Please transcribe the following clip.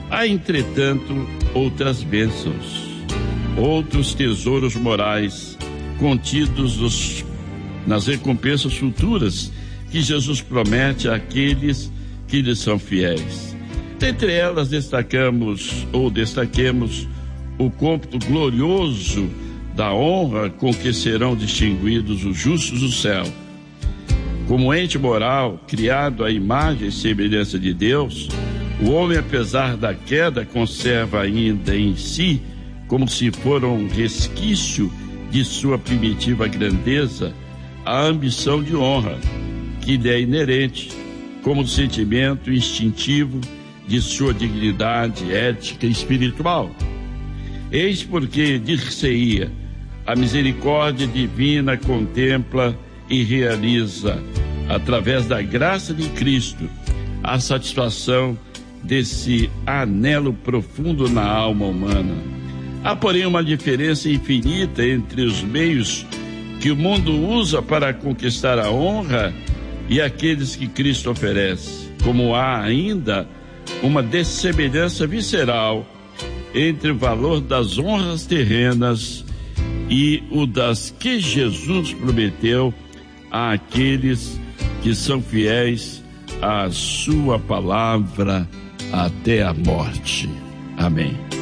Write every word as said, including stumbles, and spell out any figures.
Há, entretanto, outras bênçãos, outros tesouros morais contidos nos, nas recompensas futuras que Jesus promete àqueles que lhe são fiéis. Dentre elas destacamos ou destaquemos o cômputo glorioso da honra com que serão distinguidos os justos do céu. Como ente moral, criado à imagem e semelhança de Deus, o homem, apesar da queda, conserva ainda em si, como se for um resquício de sua primitiva grandeza, a ambição de honra, que lhe é inerente, como sentimento instintivo de sua dignidade ética e espiritual. Eis porque, dir-se-ia, a misericórdia divina contempla e realiza, através da graça de Cristo, a satisfação desse anelo profundo na alma humana. Há, porém, uma diferença infinita entre os meios que o mundo usa para conquistar a honra e aqueles que Cristo oferece, como há ainda uma dessemelhança visceral entre o valor das honras terrenas e o das que Jesus prometeu àqueles que são fiéis à sua palavra até a morte. Amém.